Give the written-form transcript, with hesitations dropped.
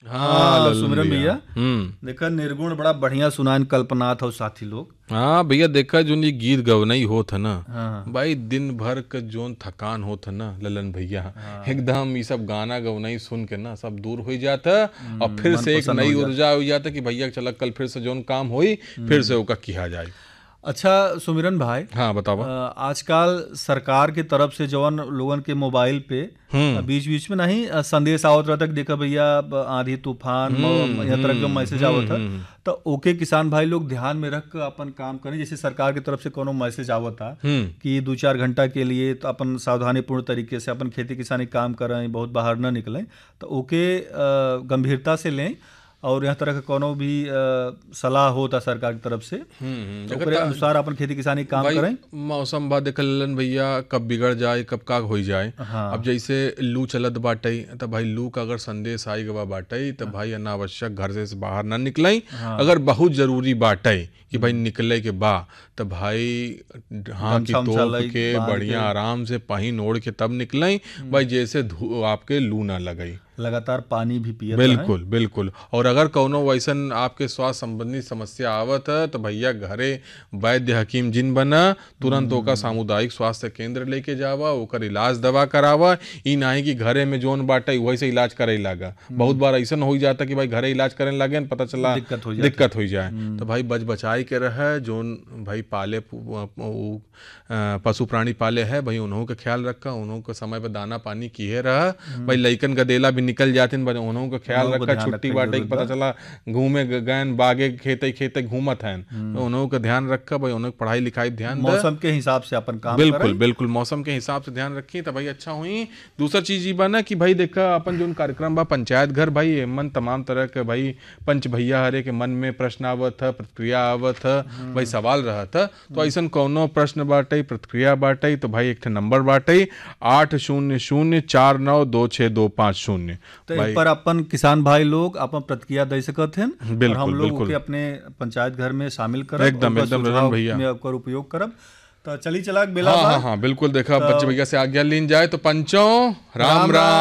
हाँ हाँ ललन सुमिरन भैया। भैया, देखा निर्गुण बड़ा बढ़िया सुनान कल्पनाथ और साथी लोग। हाँ भैया, देखा जो ये गीत गवनई होत है ना हाँ भाई, दिन भर का जोन थकान होत है ना ललन भैया, हाँ। एकदम ये सब गाना गवनई सुन के ना सब दूर हो जाता है। और फिर मन से एक प्रसन्न हो नई जाता। ऊर्जा हो जाता है कि भैया चला कल फिर से जोन काम होई फिर से ओका किया जाए। अच्छा सुमिरन भाई, हाँ बतावा। आजकल सरकार की तरफ से जवन लोगन के मोबाइल पे बीच बीच में नहीं संदेश आवत रहता कि देखा भैया आंधी तूफान यह तरह के मैसेज आवत है। तो ओके किसान भाई लोग ध्यान में रख के अपन काम करें। जैसे सरकार की तरफ से कोनो मैसेज आवत था कि 2-4 घंटा के लिए तो अपन सावधानी पूर्ण तरीके से अपन खेती किसानी काम करें, बहुत बाहर न निकलें। तो ओके गंभीरता से लें और यहाँ तरह का कोनो भी सलाह होता सरकार की तरफ से तो ओकरे अनुसार अपन खेती किसानी काम भाई करें। मौसम बा देख ललन भैया कब बिगड़ जाए कब का हो जाए। हाँ अब जैसे लू चलत बाटई तो भाई लू का अगर संदेश आई गवा बाटई तो भाई अनावश्यक घर से बाहर ना निकलई। हाँ अगर बहुत जरूरी बाटई कि भाई निकले के बा तो भाई हाँ की गमछा उमछा तोप लई के बांध बढ़िया के आराम से पहिन ओढ़ के तब निकलई भाई, जैसे आपके लू ना लगई। लगातार पानी भी पियत रहें। बिल्कुल बिल्कुल। और अगर कौनो वैसन आपके स्वास्थ्य संबंधी समस्या आवत है तो भैया घरे वैद्य हकीम जिन बना तुरंत ओका सामुदायिक स्वास्थ्य केंद्र लेके जावा, ओकर इलाज दवा करावा। ई नाही कि घरे में जोन बाटे वही से इलाज करे लागा। बहुत बार ऐसा हो जाता कि भाई घरे इलाज करे लगे पता चला दिक्कत हो जाए। तो भाई बच बचाई के रहे जोन भाई पाले पशु प्राणी पाले है भाई उन्हों का ख्याल रखा, उन्हों को समय पर दाना पानी किए रहा। भाई लइकन गदेला भी निकल जाते हैं, उन्हों का ख्याल उन्हों को रखा। ध्यान छुट्टी रखे बाटे जरूरत पता बा। चला घूमे गए बागे खेते खेते घूमत हैं तो उन्हों का ध्यान रखा भाई, उन्हों पढ़ाई लिखाई ध्यान दे। मौसम के हिसाब से अपन काम बिल्कुल करें। बिल्कुल मौसम के हिसाब से ध्यान रखिए तो भाई अच्छा हुई। दूसरा चीज ये बना कि भाई देखा अपन जो कार्यक्रम बा पंचायत घर भाई एमन तमाम तरह के भाई पंच भैया हरे के मन में प्रश्न आवत है, प्रतिक्रिया आवत है, भाई सवाल रहा था। तो ऐसा कौनो प्रश्न बाटे प्रतिक्रिया बाटे तो भाई एक नंबर बाटे 8004926250। तो इन पर अपन किसान भाई लोग अपन प्रतिक्रिया दे सकते हैं और बिल्कुल हम लोग बिल्कुल के अपने पंचायत घर में शामिल करब, एकदम उनका एकदम सुझाव रतन भैया। में ओकर उपयोग करब। तो चली चला बेला हाँ बा। हाँ हाँ बिल्कुल। देखा पंच भैया से आज्ञा लीन जाए तो पंचों राम राम राम।